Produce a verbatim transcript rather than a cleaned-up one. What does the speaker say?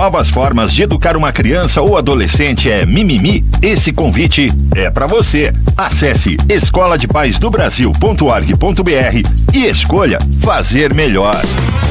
novas formas de educar uma criança ou adolescente é mimimi? Esse convite é para você. Acesse escola de pais do brasil ponto org ponto br e escolha fazer melhor.